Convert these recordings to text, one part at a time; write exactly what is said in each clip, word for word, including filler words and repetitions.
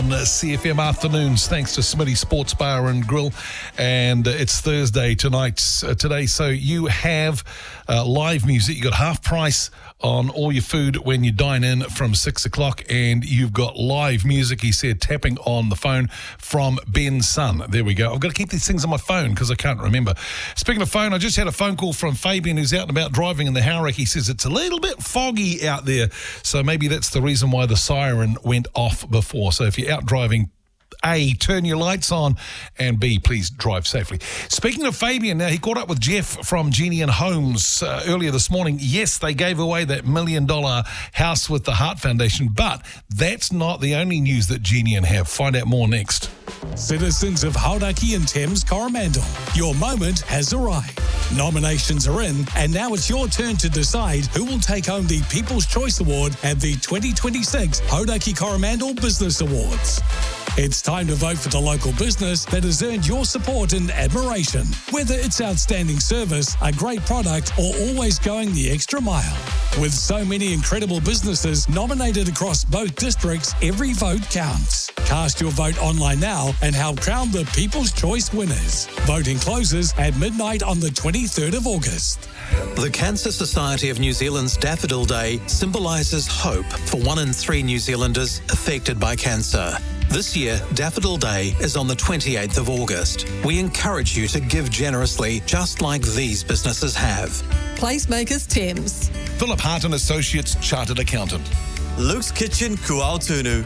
on C F M Afternoons, thanks to Smitty Sports Bar and Grill. And uh, it's Thursday tonight, uh, today, so you have uh, live music. You got half price on all your food when you dine in from six o'clock, and you've got live music, he said, tapping on the phone from Ben Sun. There we go. I've got to keep these things on my phone because I can't remember. Speaking of phone, I just had a phone call from Fabian, who's out and about driving in the Howrah. He says it's a little bit foggy out there, so maybe that's the reason why the siren went off before. So if you're out driving, A, turn your lights on, and B, please drive safely. Speaking of Fabian, now he caught up with Jeff from Genie and Homes uh, earlier this morning. Yes, they gave away that million dollar house with the Heart Foundation, but that's not the only news that Genie and have. Find out more next. Citizens of Hauraki and Thames Coromandel, your moment has arrived. Nominations are in, and now it's your turn to decide who will take home the People's Choice Award at the twenty twenty-six Hauraki Coromandel Business Awards. It's time to vote for the local business that has earned your support and admiration, whether it's outstanding service, a great product, or always going the extra mile. With so many incredible businesses nominated across both districts, every vote counts. Cast your vote online now and help crown the People's Choice winners. Voting closes at midnight on the twenty-third of August. The Cancer Society of New Zealand's Daffodil Day symbolises hope for one in three New Zealanders affected by cancer. This year, Daffodil Day is on the twenty-eighth of August. We encourage you to give generously, just like these businesses have. Placemakers Thames. Philip Hart and Associates, Chartered Accountant. Luke's Kitchen, Kuaotunu.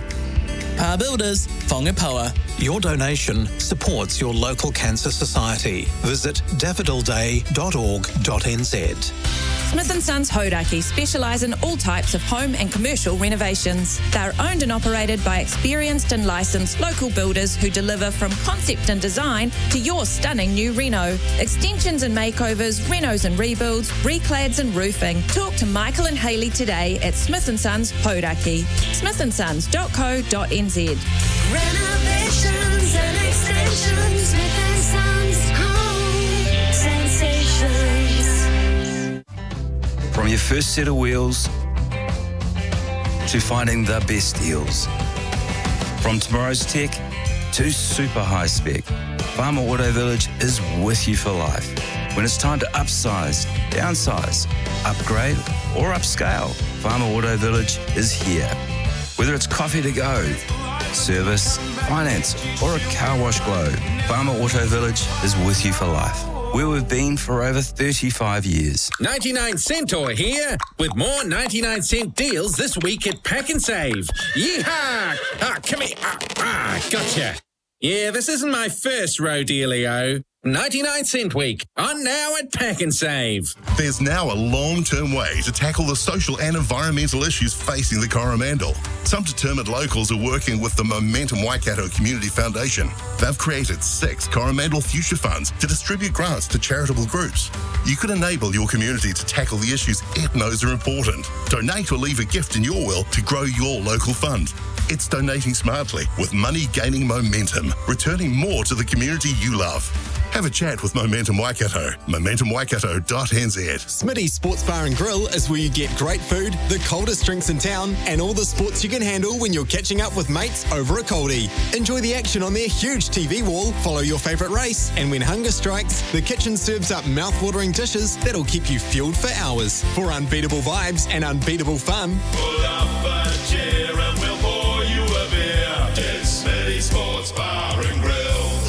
Pa Builders, Whangapoa. Your donation supports your local cancer society. Visit daffodil day dot org dot n z. Smith and Sons Hauraki specialise in all types of home and commercial renovations. They're owned and operated by experienced and licensed local builders who deliver from concept and design to your stunning new reno. Extensions and makeovers, renos and rebuilds, reclads and roofing. Talk to Michael and Hayley today at Smith and Sons Hauraki. smith and sons dot co dot n z. Renovations and extensions, Smith and Sons Home Sensations. From your first set of wheels to finding the best deals. From tomorrow's tech to super high spec, Farmer Auto Village is with you for life. When it's time to upsize, downsize, upgrade or upscale, Farmer Auto Village is here. Whether it's coffee to go, service, finance or a car wash glow, Farmer Auto Village is with you for life. Where we've been for over thirty-five years. ninety-nine Centaur here with more ninety-nine cent deals this week at Pack and Save. Yeehaw! Ah, come here. Ah, ah, gotcha. Yeah, this isn't my first rodeo. ninety-nine cent week on now at Pack and Save. There's now a long-term way to tackle the social and environmental issues facing the Coromandel. Some determined locals are working with the Momentum Waikato Community Foundation. They've created six Coromandel Future Funds to distribute grants to charitable groups. You can enable your community to tackle the issues it knows are important. Donate or leave a gift in your will to grow your local fund. It's donating smartly with money gaining momentum, returning more to the community you love. Have a chat with Momentum Waikato, momentum waikato dot n z. Smitty Sports Bar and Grill is where you get great food, the coldest drinks in town, and all the sports you can handle when you're catching up with mates over a coldie. Enjoy the action on their huge T V wall, follow your favourite race, and when hunger strikes, the kitchen serves up mouth-watering dishes that'll keep you fueled for hours. For unbeatable vibes and unbeatable fun, pull up a chair and we'll pour you a beer. It's Smitty Sports Bar and Grill.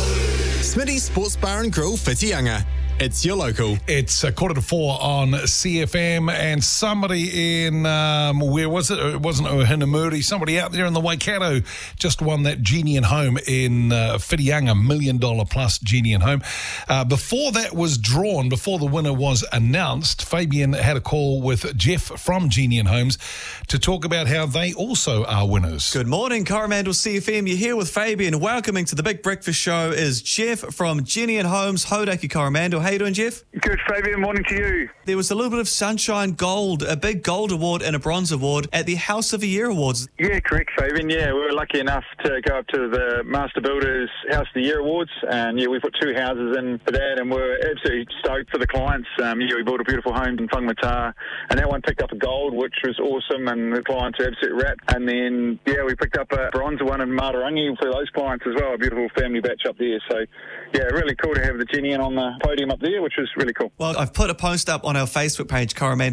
Smitty Sports Bar and Grill, Whitianga. It's your local. It's a quarter to four on C F M, and somebody in, um, where was it? It wasn't Ohinamuri. Somebody out there in the Waikato just won that Genie and Home in uh, Whitianga, million dollar plus Genie and Home. Uh, before that was drawn, before the winner was announced, Fabian had a call with Jeff from Genie and Homes to talk about how they also are winners. Good morning, Coromandel C F M. You're here with Fabian. Welcoming to the Big Breakfast Show is Jeff from Genie and Homes, Hauraki Coromandel. Hey, you doing, Jeff? Good, Fabian. Morning to you. There was a little bit of Sunshine Gold, a big gold award and a bronze award at the House of the Year Awards. Yeah, correct, Fabian. Yeah, we were lucky enough to go up to the Master Builders House of the Year Awards, and yeah, we put two houses in for that, and we're absolutely stoked for the clients. Um, yeah, we built a beautiful home in Whangamata, and that one picked up a gold, which was awesome, and the clients are absolutely wrapped. And then, yeah, we picked up a bronze one in Matarangi for those clients as well, a beautiful family batch up there. So, yeah, really cool to have the Jenny in on the podium up there, which was really cool. Well, I've put a post up on our Facebook page, Coromandel